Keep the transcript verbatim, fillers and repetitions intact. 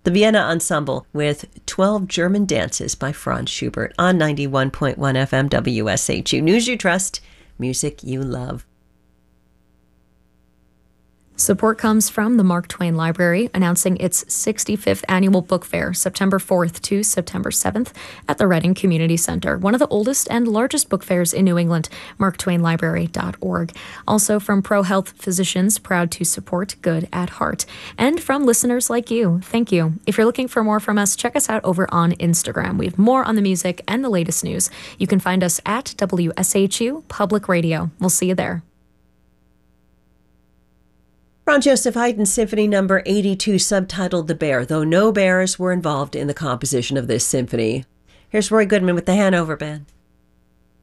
The Vienna Ensemble with twelve German Dances by Franz Schubert on ninety-one point one F M W S H U. News you trust, music you love. Support comes from the Mark Twain Library, announcing its sixty-fifth annual book fair, September fourth to September seventh at the Reading Community Center, one of the oldest and largest book fairs in New England, mark twain library dot org. Also from ProHealth Physicians, proud to support good at heart. And from listeners like you, thank you. If you're looking for more from us, check us out over on Instagram. We have more on the music and the latest news. You can find us at W S H U Public Radio. We'll see you there. Franz Joseph Haydn Symphony Number eighty-two, subtitled The Bear, though no bears were involved in the composition of this symphony. Here's Roy Goodman with the Hanover Band.